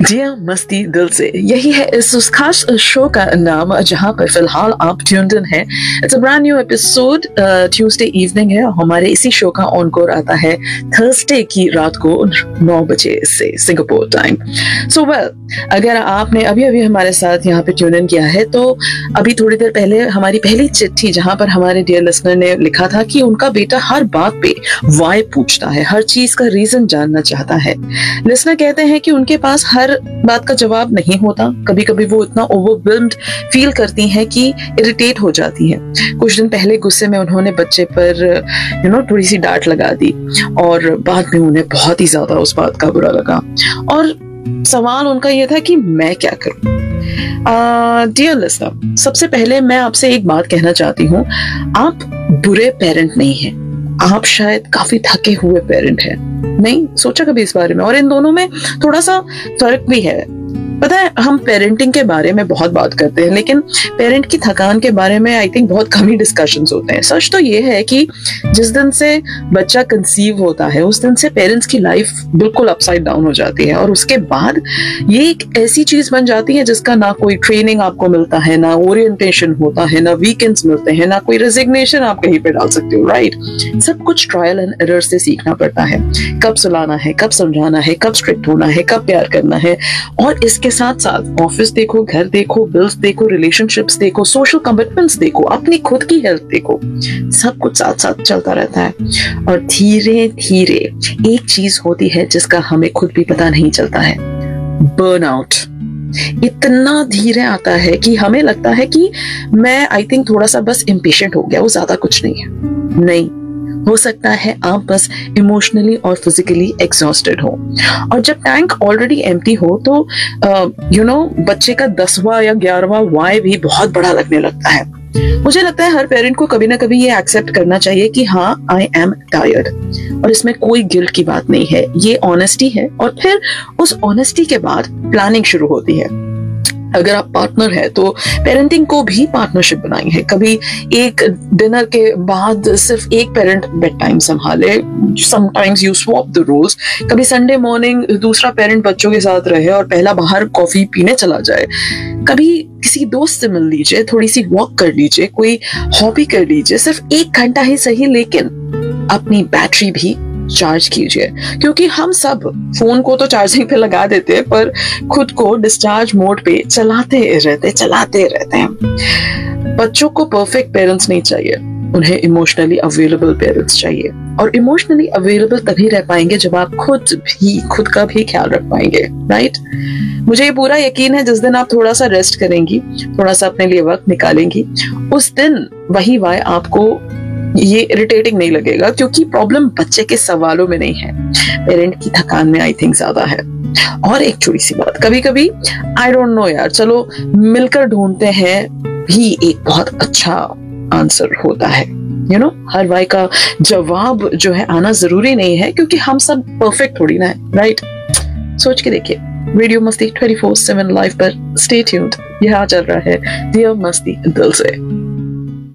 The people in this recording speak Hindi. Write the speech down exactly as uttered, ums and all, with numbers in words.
जिया मस्ती दिल से, यही है इस उस खास शो का नाम जहां पर फिलहाल आप ट्यून्ड इन है। It's a brand new episode, Tuesday evening है। हमारे इसी शो का ऑनकोर आता है थर्सडे की रात को नौ बजे से सिंगापुर टाइम। सो वेल, अगर आपने अभी अभी हमारे साथ यहाँ पे ट्यून इन किया है तो अभी थोड़ी देर पहले हमारी पहली चिट्ठी जहां पर हमारे डियर लिसनर ने लिखा था कि उनका बेटा हर बात पे वाई पूछता है, हर चीज का रीजन जानना चाहता है। लिसनर कहते हैं कि उनके पास हर बात का जवाब नहीं होता, कभी कभी वो इतना ओवरवेल्म्ड फील करती हैं कि इरिटेट हो जाती हैं। कुछ दिन पहले गुस्से में उन्होंने बच्चे पर यू नो थोड़ी सी डांट लगा दी और बाद में उन्हें बहुत ही ज्यादा उस बात का बुरा लगा और सवाल उनका यह था कि मैं क्या करूं। डियर लिसनर, सबसे पहले मैं आपसे एक बात कहना चाहती हूँ, आप बुरे पेरेंट नहीं हैं, आप शायद काफी थके हुए पेरेंट हैं। नहीं सोचा कभी इस बारे में? और इन दोनों में थोड़ा सा फर्क भी है। पता है, हम पेरेंटिंग के बारे में बहुत बात करते हैं लेकिन पेरेंट की थकान के बारे में आई थिंक बहुत कम ही डिस्कशंस होते हैं। सच तो ये है कि जिस दिन से बच्चा कंसीव होता है उस दिन से पेरेंट्स की लाइफ बिल्कुल अपसाइड डाउन हो जाती है और उसके बाद ये एक ऐसी चीज बन जाती है जिसका ना कोई ट्रेनिंग आपको मिलता है, ना ओरिएंटेशन होता है, ना वीकेंड्स मिलते हैं, ना कोई रेजिग्नेशन आप कहीं पे डाल सकते हो। राइट, सब कुछ ट्रायल एंड एरर से सीखना पड़ता है। कब सुलाना है, कब समझाना है, कब स्ट्रिक्ट होना है, कब प्यार करना है, और इसके साथ साथ ऑफिस देखो, घर देखो, बिल्स देखो, रिलेशनशिप्स देखो, सोशल कमिटमेंट्स देखो, अपनी खुद की हेल्थ देखो, सब कुछ साथ साथ चलता रहता है। और धीरे धीरे एक चीज होती है जिसका हमें खुद भी पता नहीं चलता है, बर्नआउट। इतना धीरे आता है कि हमें लगता है कि मैं आई थिंक थोड़ा सा बस इम्पेशेंट हो गया, वो ज्यादा कुछ नहीं है। नहीं, हो सकता है आप बस इमोशनली और फिजिकली एग्जॉस्टेड हो, और जब टैंक ऑलरेडी एम्प्टी हो तो यू नो बच्चे का दसवां या ग्यारहवां वाई भी बहुत बड़ा लगने लगता है। मुझे लगता है हर पेरेंट को कभी ना कभी ये एक्सेप्ट करना चाहिए कि हाँ, आई एम टायर्ड, और इसमें कोई गिल्ट की बात नहीं है, ये ऑनेस्टी है। और फिर उस ऑनेस्टी के बाद प्लानिंग शुरू होती है। अगर आप पार्टनर है तो पेरेंटिंग को भी पार्टनरशिप बनाई है। कभी एक डिनर के बाद सिर्फ एक पेरेंट बेड टाइम संभाले, sometimes you swap the roles. कभी संडे मॉर्निंग दूसरा पेरेंट बच्चों के साथ रहे और पहला बाहर कॉफी पीने चला जाए। कभी किसी दोस्त से मिल लीजिए, थोड़ी सी वॉक कर लीजिए, कोई हॉबी कर लीजिए, सिर्फ एक घंटा ही सही, लेकिन अपनी बैटरी भी चार्ज कीजिए। क्योंकि हम सब फोन को तो चार्जिंग पे लगा देते हैं पर खुद को डिस्चार्ज मोड पे चलाते रहते चलाते रहते हैं। बच्चों को परफेक्ट पेरेंट्स नहीं चाहिए, उन्हें इमोशनली अवेलेबल पेरेंट्स चाहिए। और इमोशनली अवेलेबल तभी रह पाएंगे जब आप खुद भी खुद का भी ख्याल रख पाएंगे। राइट, मुझे ये पूरा यकीन है जिस दिन आप थोड़ा सा रेस्ट करेंगी, थोड़ा सा अपने लिए वक्त निकालेंगी, उस दिन वही वाई आपको ये इरिटेटिंग नहीं लगेगा, क्योंकि प्रॉब्लम बच्चे के सवालों में नहीं है, पेरेंट की थकान में आई थिंक ज्यादा है। और एक छोटी सी बात, कभी कभी आई डोंट नो यार, चलो मिलकर ढूंढते हैं भी एक बहुत अच्छा आंसर होता है। यू नो हर वाई का जवाब जो है आना जरूरी नहीं है, क्योंकि हम सब परफेक्ट थोड़ी ना है। राइट, सोच के देखिए। रेडियो मस्ती ट्वेंटी फोर सेवन लाइव पर स्टे ट्यून्ड, यह चल रहा है जिया मस्ती दिल से।